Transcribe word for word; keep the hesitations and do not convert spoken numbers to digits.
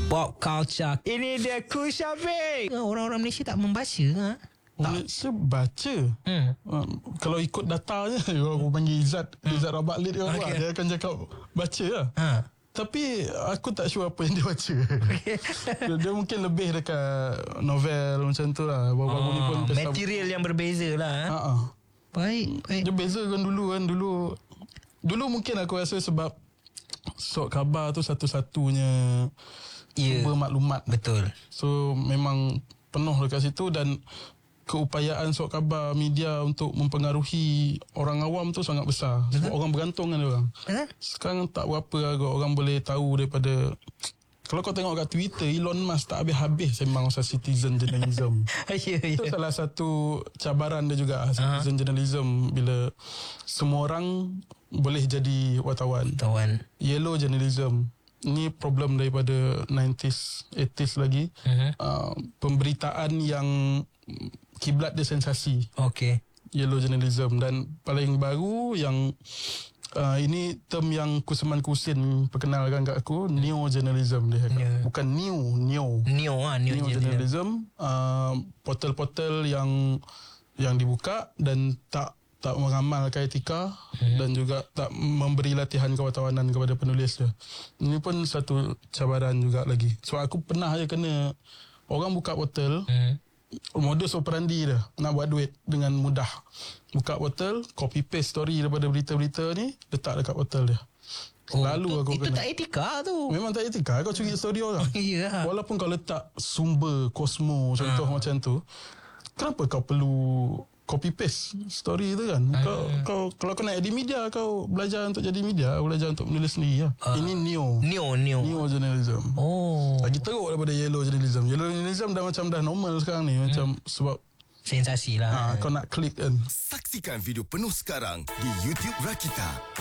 Pop culture. Ini dia Kushabik. Orang-orang Malaysia tak membaca ha? Malaysia baca. hmm. um, Kalau ikut data je, aku panggil Izzat hmm. Izzat Rabak Lid, okay. Dia akan cakap baca lah. ha. Tapi aku tak sure apa yang dia baca. Okay. dia, dia mungkin lebih dekat novel macam tu lah. Baru-baru oh, ni pun material yang berbeza lah. ha? Baik, baik. Dia beza kan dulu kan Dulu Dulu mungkin aku rasa sebab Surat Khabar tu satu-satunya yeah. sumber maklumat. Betul. So memang penuh dekat situ. Dan keupayaan surat khabar media untuk mempengaruhi orang awam tu sangat besar. Sebab orang bergantung kan orang. Eh? Sekarang tak berapa agak orang boleh tahu daripada. Kalau kau tengok kat Twitter, Elon Musk tak habis-habis sembang pasal citizen journalism. yeah, yeah. Itu salah satu cabaran dia juga, citizen uh-huh. journalism. Bila semua orang boleh jadi wartawan. Wartawan. Yellow journalism. Ini problem daripada nineties, eighties lagi. Uh-huh. Uh, pemberitaan yang kiblat dia sensasi. Okay. Yellow journalism. Dan paling baru yang uh, ini term yang Kusman Kusin perkenalkan kat aku, neo journalism dia. Yeah. Bukan new, neo. Neo ah, neo, neo journalism. Uh, portal-portal yang yang dibuka dan tak tak mengamalkan etika hmm. dan juga tak memberi latihan kewartawanan kepada penulis dia. Ini pun satu cabaran juga lagi. So aku pernah je kena orang buka portal, hmm. modus operandi dia nak buat duit dengan mudah. Buka portal, copy paste story daripada berita-berita ni, letak dekat portal dia. Oh, lalu itu, aku itu kena. tak etika tu. Memang tak etika. Kau curi story orang. Yeah. Walaupun kau letak sumber Cosmo contoh uh. macam tu, kenapa kau perlu copy paste story tu kan? Uh. Kau, kau kalau kau nak edit media, kau belajar untuk jadi media, belajar untuk menulis sendiri lah. Uh. Ini neo. Neo, neo. Neo journalism. Oh. Lagi teruk daripada yellow journalism. Yellow journalism dah macam dah normal sekarang ni, hmm. macam sebab sensasi lah. Ha, kau nak klik kan. Saksikan video penuh sekarang di YouTube Rakita.